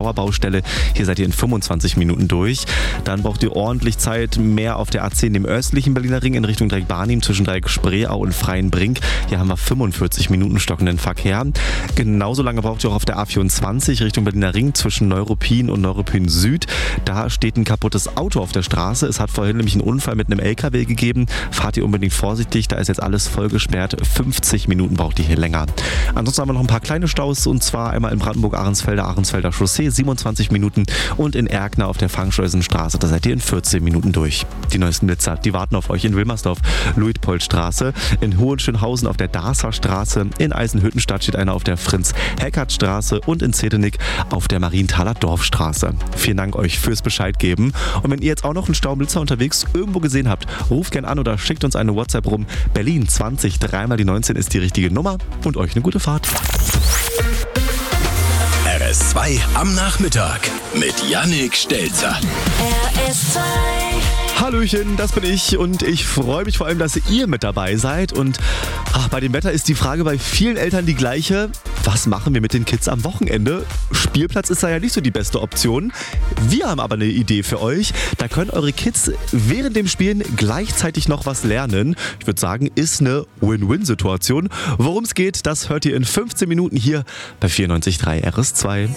Dauerbaustelle. Hier seid ihr in 25 Minuten durch. Dann braucht ihr ordentlich Zeit mehr auf der A10, dem östlichen Berliner Ring in Richtung Dreieck-Barnim zwischen Dreieck-Spreeau und Freienbrink. Hier haben wir 45 Minuten stockenden Verkehr. Genauso lange braucht ihr auch auf der A24 Richtung Berliner Ring zwischen Neuruppin und Neuruppin Süd. Da steht ein kaputtes Auto auf der Straße. Es hat vorhin nämlich einen Unfall mit einem LKW gegeben. Fahrt ihr unbedingt vorsichtig, da ist jetzt alles voll gesperrt. 50 Minuten braucht ihr hier länger. Ansonsten haben wir noch ein paar kleine Staus, und zwar einmal in Brandenburg-Ahrensfelder Chaussee 27 Minuten und in Erkner auf der Fangschleusenstraße, da seid ihr in 14 Minuten durch. Die neuesten Blitzer, die warten auf euch in Wilmersdorf, Luitpoldstraße, in Hohenschönhausen auf der Darßer Straße, in Eisenhüttenstadt steht einer auf der Fritz-Heckert-Straße und in Zehdenick auf der Marienthaler Dorfstraße. Vielen Dank euch fürs Bescheid geben. Und wenn ihr jetzt auch noch einen Staublitzer unterwegs irgendwo gesehen habt, ruft gern an oder schickt uns eine WhatsApp rum. Berlin 20 3 mal die 19 ist die richtige Nummer und euch eine gute Fahrt. RS2 am Nachmittag mit Yannick Stelzer. RS2. Hallöchen, das bin ich und ich freue mich vor allem, dass ihr mit dabei seid. Und bei dem Wetter ist die Frage bei vielen Eltern die gleiche: Was machen wir mit den Kids am Wochenende? Spielplatz ist da ja nicht so die beste Option. Wir haben aber eine Idee für euch. Da können eure Kids während dem Spielen gleichzeitig noch was lernen. Ich würde sagen, ist eine Win-Win-Situation. Worum es geht, das hört ihr in 15 Minuten hier bei 94.3 RS2.